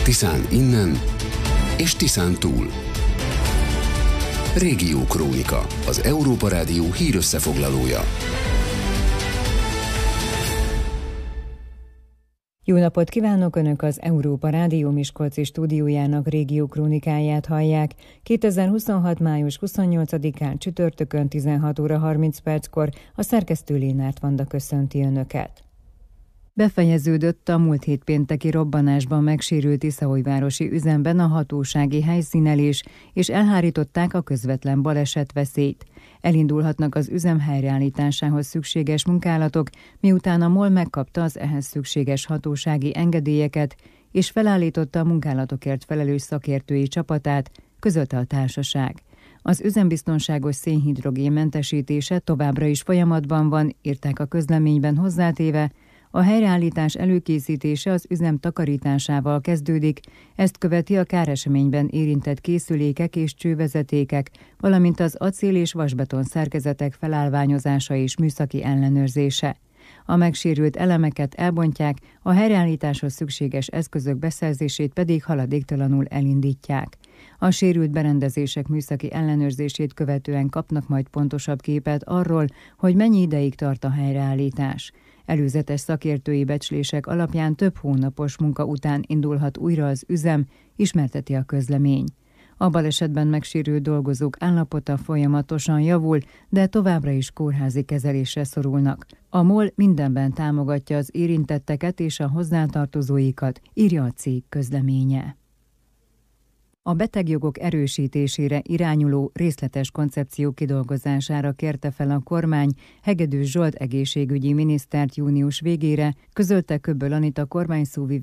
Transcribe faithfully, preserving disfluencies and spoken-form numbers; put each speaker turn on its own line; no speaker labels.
Tiszán innen és Tiszán túl. Régiókrónika, az Európa Rádió hírösszefoglalója.
Jó napot kívánok! Önök az Európa Rádió Miskolci stúdiójának régiókrónikáját hallják. kétezer-huszonhat. május huszonnyolcadikán csütörtökön tizenhat óra harminc perckor a szerkesztő Lénárt Vanda köszönti Önöket. Befejeződött a múlt hét pénteki robbanásban megsérült Tiszaújvárosi üzemben a hatósági helyszínelés, és elhárították a közvetlen balesetveszélyt. Elindulhatnak az üzem helyreállításához szükséges munkálatok, miután a MOL megkapta az ehhez szükséges hatósági engedélyeket, és felállította a munkálatokért felelős szakértői csapatát, közölte a társaság. Az üzembiztonságos szénhidrogén mentesítése továbbra is folyamatban van, írták a közleményben hozzátéve. A helyreállítás előkészítése az üzem takarításával kezdődik, ezt követi a káreseményben érintett készülékek és csővezetékek, valamint az acél és vasbeton szerkezetek felállványozása és műszaki ellenőrzése. A megsérült elemeket elbontják, a helyreállításhoz szükséges eszközök beszerzését pedig haladéktalanul elindítják. A sérült berendezések műszaki ellenőrzését követően kapnak majd pontosabb képet arról, hogy mennyi ideig tart a helyreállítás. Előzetes szakértői becslések alapján több hónapos munka után indulhat újra az üzem, ismerteti a közlemény. A balesetben megsérült dolgozók állapota folyamatosan javul, de továbbra is kórházi kezelésre szorulnak. A MOL mindenben támogatja az érintetteket és a hozzátartozóikat, írja a cég közleménye. A betegjogok erősítésére irányuló részletes koncepció kidolgozására kérte fel a kormány Hegedűs Zsolt egészségügyi minisztert június végére, közölte Köbböl Anita kormányszóvivő